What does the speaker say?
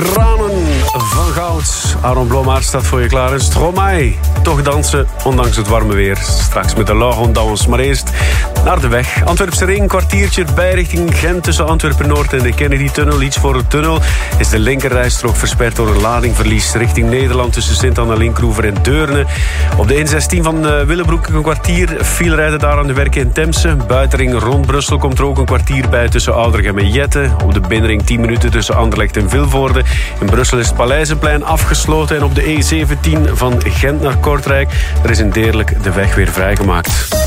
Tranen van goud. Aaron Blommaert staat voor je klaar. Stromae. Toch dansen, ondanks het warme weer. Straks met de Laurent Dans. Maar eerst naar de weg. Antwerpse ring, kwartiertje bij richting Gent... tussen Antwerpen-Noord en de Kennedy-tunnel. Iets voor de tunnel is de linkerrijstrook versperd door een ladingverlies... richting Nederland tussen Sint-Anna-Linkroever en Deurne. Op de N16 van Willebroek een kwartier. File rijden daar aan de werken in Temse. Buitenring rond Brussel komt er ook een kwartier bij... tussen Oudregem en Jette. Op de binnenring 10 minuten tussen Anderlecht en Vilvoorde. In Brussel is het Paleizenplein afgesloten... en op de E17 van Gent naar Kortrijk... er is in Deerlijk de weg weer vrijgemaakt.